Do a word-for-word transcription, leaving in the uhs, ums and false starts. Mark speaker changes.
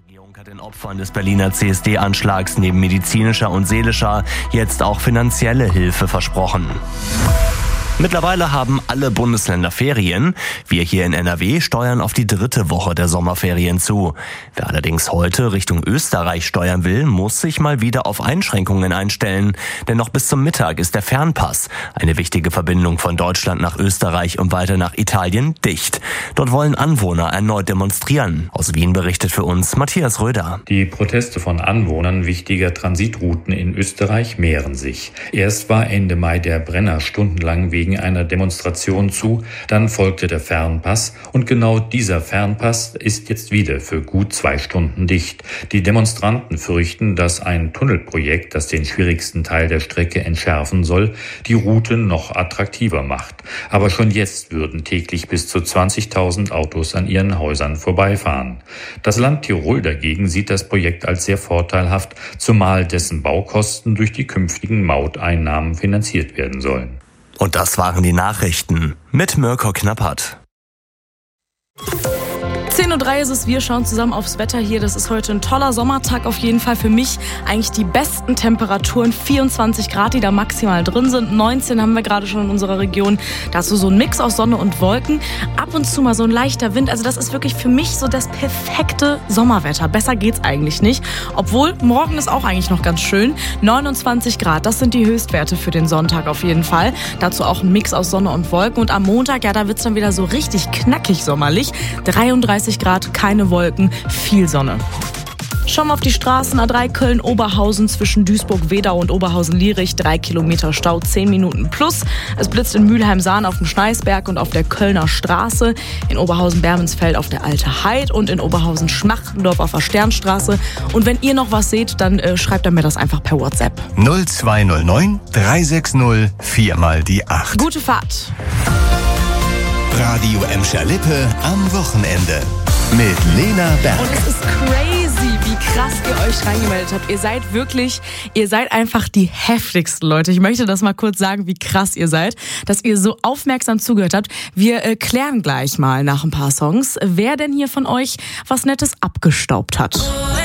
Speaker 1: Die Regierung hat den Opfern des Berliner C S D-Anschlags neben medizinischer und seelischer jetzt auch finanzielle Hilfe versprochen. Mittlerweile haben alle Bundesländer Ferien. Wir hier in N R W steuern auf die dritte Woche der Sommerferien zu. Wer allerdings heute Richtung Österreich steuern will, muss sich mal wieder auf Einschränkungen einstellen. Denn noch bis zum Mittag ist der Fernpass, eine wichtige Verbindung von Deutschland nach Österreich und weiter nach Italien, dicht. Dort wollen Anwohner erneut demonstrieren. Aus Wien berichtet für uns Matthias Röder.
Speaker 2: Die Proteste von Anwohnern wichtiger Transitrouten in Österreich mehren sich. Erst war Ende Mai der Brenner stundenlang wegen einer Demonstration zu, dann folgte der Fernpass und genau dieser Fernpass ist jetzt wieder für gut zwei Stunden dicht. Die Demonstranten fürchten, dass ein Tunnelprojekt, das den schwierigsten Teil der Strecke entschärfen soll, die Route noch attraktiver macht. Aber schon jetzt würden täglich bis zu zwanzigtausend Autos an ihren Häusern vorbeifahren. Das Land Tirol dagegen sieht das Projekt als sehr vorteilhaft, zumal dessen Baukosten durch die künftigen Mauteinnahmen finanziert werden sollen.
Speaker 1: Und das waren die Nachrichten mit Mirko Knappert.
Speaker 3: zehn Uhr drei ist es, wir schauen zusammen aufs Wetter hier. Das ist heute ein toller Sommertag auf jeden Fall. Für mich eigentlich die besten Temperaturen. vierundzwanzig Grad, die da maximal drin sind. neunzehn haben wir gerade schon in unserer Region. Dazu so ein Mix aus Sonne und Wolken. Ab und zu mal so ein leichter Wind. Also das ist wirklich für mich so das perfekte Sommerwetter. Besser geht's eigentlich nicht. Obwohl, morgen ist auch eigentlich noch ganz schön. neunundzwanzig Grad, das sind die Höchstwerte für den Sonntag auf jeden Fall. Dazu auch ein Mix aus Sonne und Wolken. Und am Montag, ja, da wird's dann wieder so richtig knackig sommerlich. dreiunddreißig Grad, keine Wolken, viel Sonne. Schauen wir auf die Straßen. A drei Köln-Oberhausen zwischen Duisburg-Wedau und Oberhausen-Lierich. Drei Kilometer Stau, zehn Minuten plus. Es blitzt in Mülheim-Sahn auf dem Schneisberg und auf der Kölner Straße. In Oberhausen-Bermensfeld auf der Alte Heid und in Oberhausen-Schmachtendorf auf der Sternstraße. Und wenn ihr noch was seht, dann äh, schreibt mir das einfach per WhatsApp.
Speaker 4: null zwei null neun drei sechs null vier mal die acht.
Speaker 3: Gute Fahrt.
Speaker 4: Radio Emscher-Lippe am Wochenende mit Lena Berg.
Speaker 3: Und es ist crazy, wie krass ihr euch reingemeldet habt. Ihr seid wirklich, ihr seid einfach die heftigsten Leute. Ich möchte das mal kurz sagen, wie krass ihr seid, dass ihr so aufmerksam zugehört habt. Wir äh, klären gleich mal nach ein paar Songs, wer denn hier von euch was Nettes abgestaubt hat.